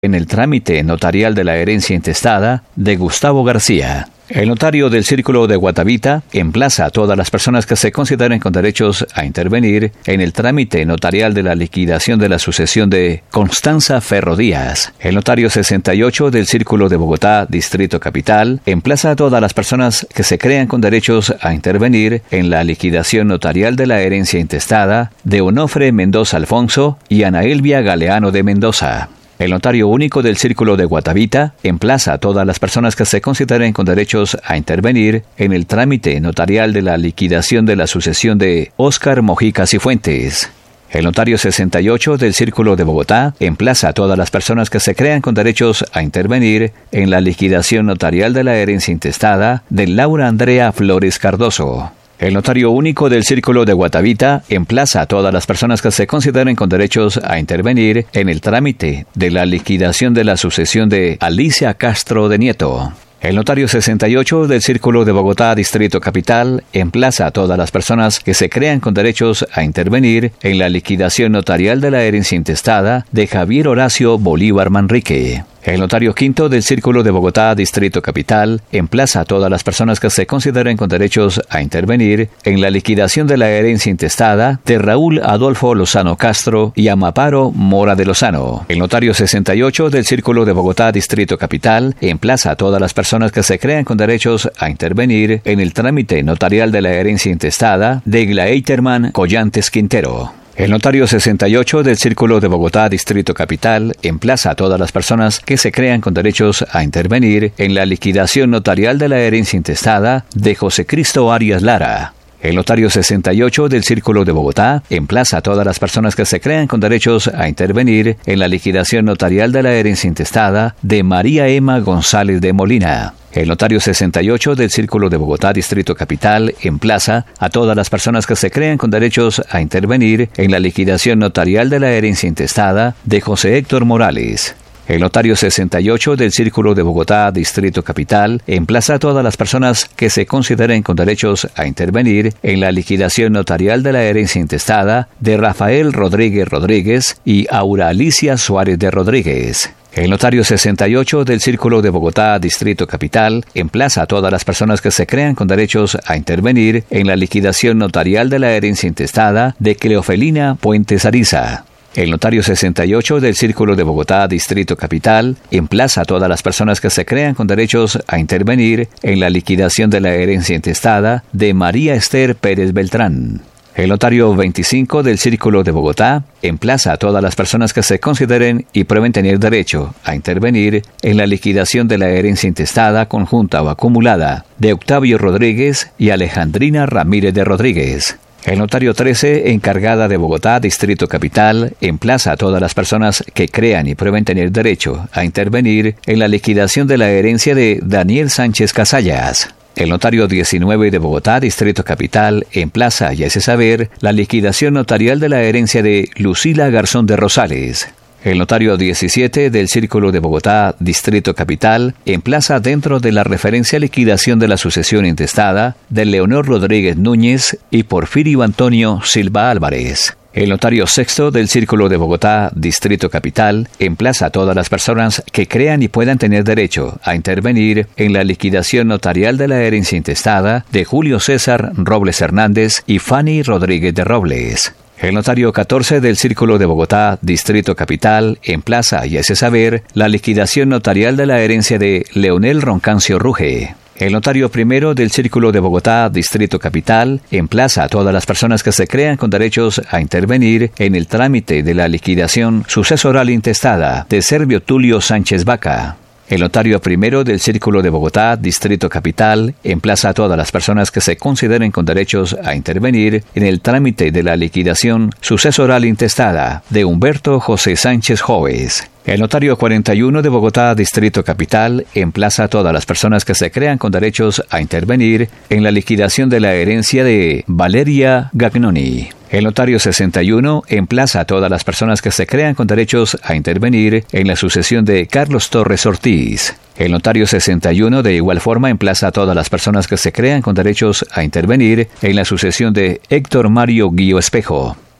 en el trámite notarial de la herencia intestada de Gustavo García. El notario del Círculo de Guatavita emplaza a todas las personas que se consideren con derechos a intervenir en el trámite notarial de la liquidación de la sucesión de Constanza Ferro Díaz. El notario 68 del Círculo de Bogotá, Distrito Capital, emplaza a todas las personas que se crean con derechos a intervenir en la liquidación notarial de la herencia intestada de Onofre Mendoza Alfonso y Ana Elvia Galeano de Mendoza. El notario único del Círculo de Guatavita emplaza a todas las personas que se consideren con derechos a intervenir en el trámite notarial de la liquidación de la sucesión de Óscar Mojica Cifuentes. El notario 68 del Círculo de Bogotá emplaza a todas las personas que se crean con derechos a intervenir en la liquidación notarial de la herencia intestada de Laura Andrea Flores Cardoso. El notario único del Círculo de Guatavita emplaza a todas las personas que se consideren con derechos a intervenir en el trámite de la liquidación de la sucesión de Alicia Castro de Nieto. El notario 68 del Círculo de Bogotá, Distrito Capital, emplaza a todas las personas que se crean con derechos a intervenir en la liquidación notarial de la herencia intestada de Javier Horacio Bolívar Manrique. El notario quinto del Círculo de Bogotá, Distrito Capital, emplaza a todas las personas que se consideren con derechos a intervenir en la liquidación de la herencia intestada de Raúl Adolfo Lozano Castro y Amaparo Mora de Lozano. El notario 68 del Círculo de Bogotá, Distrito Capital, emplaza a todas las personas que se crean con derechos a intervenir en el trámite notarial de la herencia intestada de Glaeiterman Collantes Quintero. El notario 68 del Círculo de Bogotá, Distrito Capital, emplaza a todas las personas que se crean con derechos a intervenir en la liquidación notarial de la herencia intestada de José Cristo Arias Lara. El notario 68 del Círculo de Bogotá emplaza a todas las personas que se crean con derechos a intervenir en la liquidación notarial de la herencia intestada de María Emma González de Molina. El notario 68 del Círculo de Bogotá, Distrito Capital, emplaza a todas las personas que se crean con derechos a intervenir en la liquidación notarial de la herencia intestada de José Héctor Morales. El notario 68 del Círculo de Bogotá, Distrito Capital, emplaza a todas las personas que se consideren con derechos a intervenir en la liquidación notarial de la herencia intestada de Rafael Rodríguez Rodríguez y Aura Alicia Suárez de Rodríguez. El notario 68 del Círculo de Bogotá, Distrito Capital, emplaza a todas las personas que se crean con derechos a intervenir en la liquidación notarial de la herencia intestada de Cleofelina Puentes Ariza. El notario 68 del Círculo de Bogotá, Distrito Capital, emplaza a todas las personas que se crean con derechos a intervenir en la liquidación de la herencia intestada de María Esther Pérez Beltrán. El notario 25 del Círculo de Bogotá emplaza a todas las personas que se consideren y prueben tener derecho a intervenir en la liquidación de la herencia intestada conjunta o acumulada de Octavio Rodríguez y Alejandrina Ramírez de Rodríguez. El notario 13, encargada de Bogotá, Distrito Capital, emplaza a todas las personas que crean y prueben tener derecho a intervenir en la liquidación de la herencia de Daniel Sánchez Casallas. El notario 19 de Bogotá, Distrito Capital, emplaza y hace saber la liquidación notarial de la herencia de Lucila Garzón de Rosales. El notario 17 del Círculo de Bogotá, Distrito Capital, emplaza dentro de la referencia liquidación de la sucesión intestada de Leonor Rodríguez Núñez y Porfirio Antonio Silva Álvarez. El notario sexto del Círculo de Bogotá, Distrito Capital, emplaza a todas las personas que crean y puedan tener derecho a intervenir en la liquidación notarial de la herencia intestada de Julio César Robles Hernández y Fanny Rodríguez de Robles. El notario 14 del Círculo de Bogotá, Distrito Capital, emplaza y hace saber la liquidación notarial de la herencia de Leonel Roncancio Ruge. El notario primero del Círculo de Bogotá, Distrito Capital, emplaza a todas las personas que se crean con derechos a intervenir en el trámite de la liquidación sucesoral intestada de Servio Tulio Sánchez Vaca. El notario primero del Círculo de Bogotá, Distrito Capital, emplaza a todas las personas que se consideren con derechos a intervenir en el trámite de la liquidación sucesoral intestada de Humberto José Sánchez Jóvez. El notario 41 de Bogotá, Distrito Capital, emplaza a todas las personas que se crean con derechos a intervenir en la liquidación de la herencia de Valeria Gagnoni. El notario 61 emplaza a todas las personas que se crean con derechos a intervenir en la sucesión de Carlos Torres Ortiz. El notario 61 de igual forma emplaza a todas las personas que se crean con derechos a intervenir en la sucesión de Héctor Mario Guío Espejo.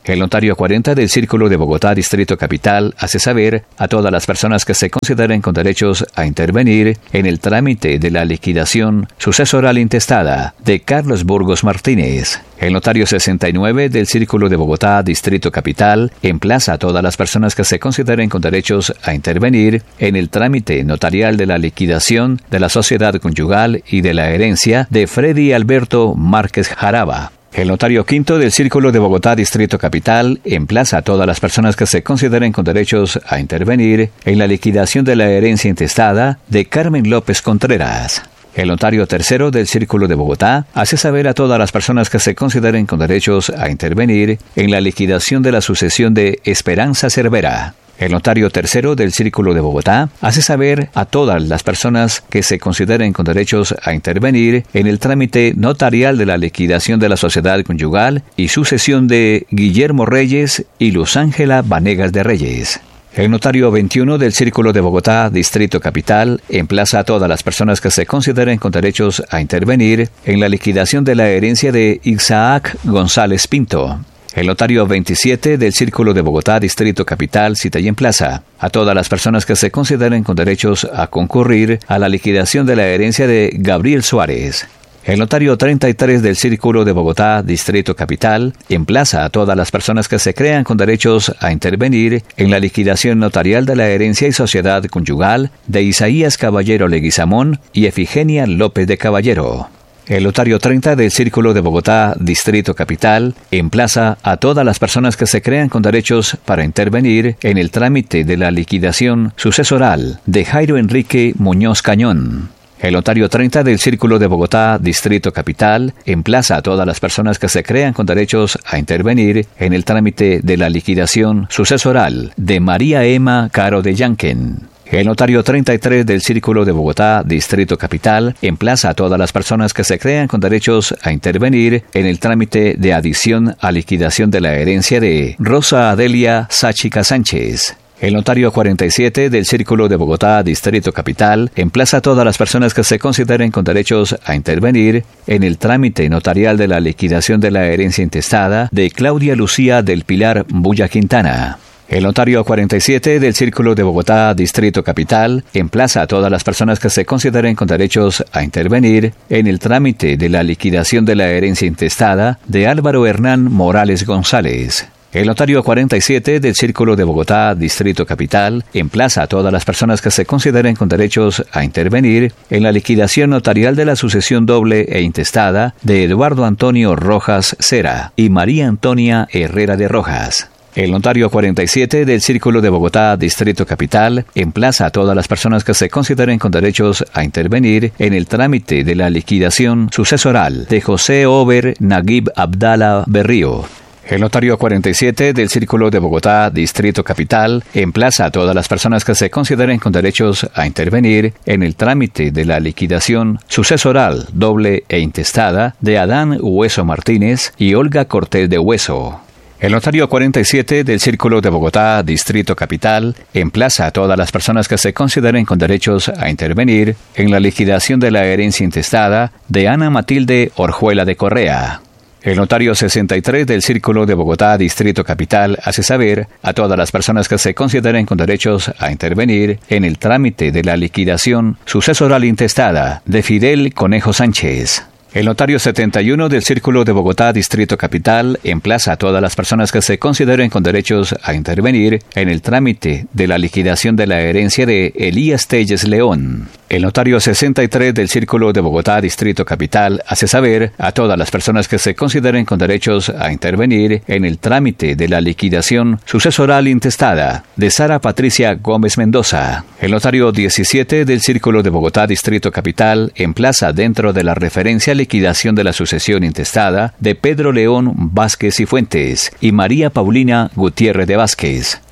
El notario 40 del Círculo de Bogotá, Distrito Capital, hace saber a todas las personas que se consideren con derechos a intervenir en el trámite de la liquidación sucesoral intestada de Carlos Burgos Martínez. El notario 69 del Círculo de Bogotá, Distrito Capital, emplaza a todas las personas que se consideren con derechos a intervenir en el trámite notarial de la liquidación de la sociedad conyugal y de la herencia de Freddy Alberto Márquez Jaraba. El notario quinto del Círculo de Bogotá, Distrito Capital, emplaza a todas las personas que se consideren con derechos a intervenir en la liquidación de la herencia intestada de Carmen López Contreras. El notario tercero del Círculo de Bogotá hace saber a todas las personas que se consideren con derechos a intervenir en la liquidación de la sucesión de Esperanza Cervera. El notario tercero del Círculo de Bogotá hace saber a todas las personas que se consideren con derechos a intervenir en el trámite notarial de la liquidación de la sociedad conyugal y sucesión de Guillermo Reyes y Luz Ángela Vanegas de Reyes. El notario 21 del Círculo de Bogotá, Distrito Capital, emplaza a todas las personas que se consideren con derechos a intervenir en la liquidación de la herencia de Isaac González Pinto. El notario 27 del Círculo de Bogotá, Distrito Capital, cita y emplaza a todas las personas que se consideren con derechos a concurrir a la liquidación de la herencia de Gabriel Suárez. El notario 33 del Círculo de Bogotá, Distrito Capital, emplaza a todas las personas que se crean con derechos a intervenir en la liquidación notarial de la herencia y sociedad conyugal de Isaías Caballero Leguizamón y Efigenia López de Caballero. El notario 30 del Círculo de Bogotá, Distrito Capital, emplaza a todas las personas que se crean con derechos para intervenir en el trámite de la liquidación sucesoral de Jairo Enrique Muñoz Cañón. El notario 30 del Círculo de Bogotá, Distrito Capital, emplaza a todas las personas que se crean con derechos a intervenir en el trámite de la liquidación sucesoral de María Emma Caro de Yanquen. El notario 33 del Círculo de Bogotá, Distrito Capital, emplaza a todas las personas que se crean con derechos a intervenir en el trámite de adición a liquidación de la herencia de Rosa Adelia Sáchica Sánchez. El notario 47 del Círculo de Bogotá, Distrito Capital, emplaza a todas las personas que se consideren con derechos a intervenir en el trámite notarial de la liquidación de la herencia intestada de Claudia Lucía del Pilar Bulla Quintana. El notario 47 del Círculo de Bogotá, Distrito Capital, emplaza a todas las personas que se consideren con derechos a intervenir en el trámite de la liquidación de la herencia intestada de Álvaro Hernán Morales González. El notario 47 del Círculo de Bogotá, Distrito Capital, emplaza a todas las personas que se consideren con derechos a intervenir en la liquidación notarial de la sucesión doble e intestada de Eduardo Antonio Rojas Cera y María Antonia Herrera de Rojas. El notario 47 del Círculo de Bogotá, Distrito Capital, emplaza a todas las personas que se consideren con derechos a intervenir en el trámite de la liquidación sucesoral de José Ober Naguib Abdala Berrío. El notario 47 del Círculo de Bogotá, Distrito Capital, emplaza a todas las personas que se consideren con derechos a intervenir en el trámite de la liquidación sucesoral doble e intestada de Adán Hueso Martínez y Olga Cortés de Hueso. El notario 47 del Círculo de Bogotá, Distrito Capital, emplaza a todas las personas que se consideren con derechos a intervenir en la liquidación de la herencia intestada de Ana Matilde Orjuela de Correa. El notario 63 del Círculo de Bogotá, Distrito Capital, hace saber a todas las personas que se consideren con derechos a intervenir en el trámite de la liquidación sucesoral intestada de Fidel Conejo Sánchez. El notario 71 del Círculo de Bogotá, Distrito Capital, emplaza a todas las personas que se consideren con derechos a intervenir en el trámite de la liquidación de la herencia de Elías Telles León. El notario 63 del Círculo de Bogotá, Distrito Capital, hace saber a todas las personas que se consideren con derechos a intervenir en el trámite de la liquidación sucesoral intestada de Sara Patricia Gómez Mendoza. El notario 17 del Círculo de Bogotá, Distrito Capital, emplaza dentro de la referencia liquidación de la sucesión intestada de Pedro León Vázquez y Fuentes y María Paulina Gutiérrez de Vázquez.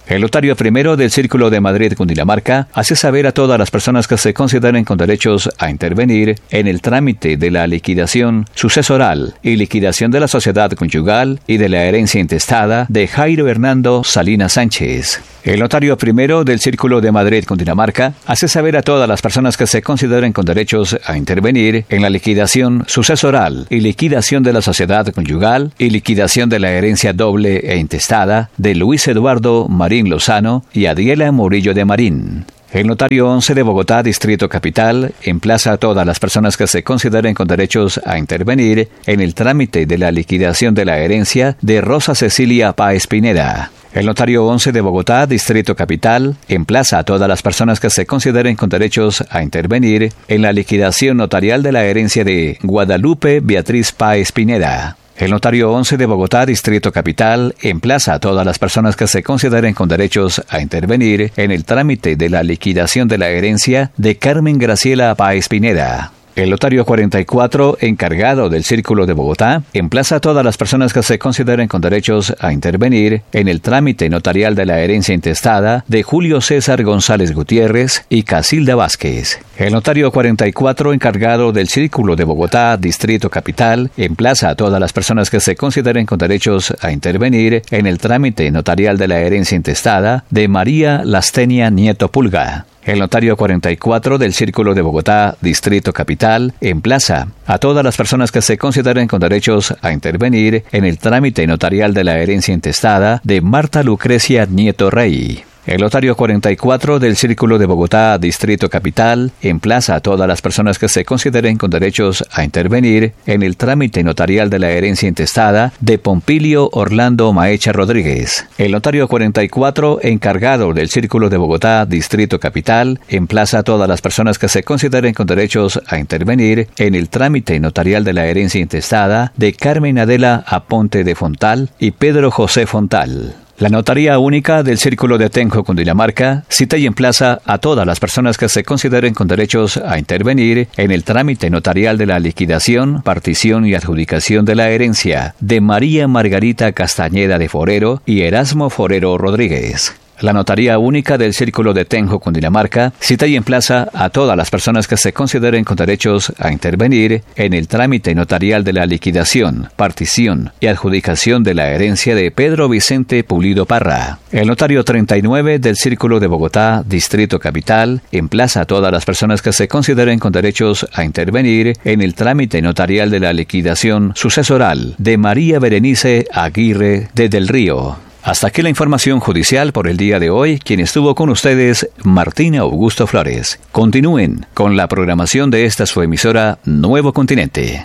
El notario primero del Círculo de Madrid, Cundinamarca, hace saber a todas las personas que se consideren con derechos a intervenir en el trámite de la liquidación sucesoral y liquidación de la sociedad conyugal y de la herencia intestada de Jairo Hernando Salinas Sánchez. El notario primero del Círculo de Madrid, Cundinamarca, hace saber a todas las personas que se consideren con derechos a intervenir en la liquidación sucesoral y liquidación de la sociedad conyugal y liquidación de la herencia doble e intestada de Luis Eduardo Marín Lozano y Adiela Murillo de Marín. El notario 11 de Bogotá, Distrito Capital, emplaza a todas las personas que se consideren con derechos a intervenir en el trámite de la liquidación de la herencia de Rosa Cecilia Páez Pineda. El notario 11 de Bogotá, Distrito Capital, emplaza a todas las personas que se consideren con derechos a intervenir en la liquidación notarial de la herencia de Guadalupe Beatriz Páez Pineda. El notario 11 de Bogotá, Distrito Capital, emplaza a todas las personas que se consideren con derechos a intervenir en el trámite de la liquidación de la herencia de Carmen Graciela Páez Pineda. El notario 44, encargado del Círculo de Bogotá, emplaza a todas las personas que se consideren con derechos a intervenir en el trámite notarial de la herencia intestada de Julio César González Gutiérrez y Casilda Vázquez. El notario 44, encargado del Círculo de Bogotá, Distrito Capital, emplaza a todas las personas que se consideren con derechos a intervenir en el trámite notarial de la herencia intestada de María Lastenia Nieto Pulga. El notario 44 del Círculo de Bogotá, Distrito Capital, emplaza a todas las personas que se consideren con derechos a intervenir en el trámite notarial de la herencia intestada de Marta Lucrecia Nieto Rey. El notario 44 del Círculo de Bogotá, Distrito Capital, emplaza a todas las personas que se consideren con derechos a intervenir en el trámite notarial de la herencia intestada de Pompilio Orlando Maecha Rodríguez. El notario 44, encargado del Círculo de Bogotá, Distrito Capital, emplaza a todas las personas que se consideren con derechos a intervenir en el trámite notarial de la herencia intestada de Carmen Adela Aponte de Fontal y Pedro José Fontal. La Notaría Única del Círculo de Atenjo, Cundinamarca, cita y emplaza a todas las personas que se consideren con derechos a intervenir en el trámite notarial de la liquidación, partición y adjudicación de la herencia de María Margarita Castañeda de Forero y Erasmo Forero Rodríguez. La Notaría Única del Círculo de Atenjo, Cundinamarca, cita y emplaza a todas las personas que se consideren con derechos a intervenir en el trámite notarial de la liquidación, partición y adjudicación de la herencia de Pedro Vicente Pulido Parra. El notario 39 del Círculo de Bogotá, Distrito Capital, emplaza a todas las personas que se consideren con derechos a intervenir en el trámite notarial de la liquidación sucesoral de María Berenice Aguirre de Del Río. Hasta aquí la información judicial por el día de hoy. Quien estuvo con ustedes, Martín Augusto Flores. Continúen con la programación de esta su emisora Nuevo Continente.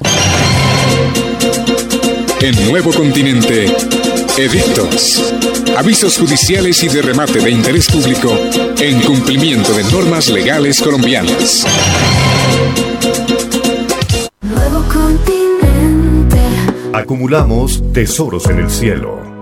En Nuevo Continente, edictos, avisos judiciales y de remate de interés público en cumplimiento de normas legales colombianas. Nuevo Continente. Acumulamos tesoros en el cielo.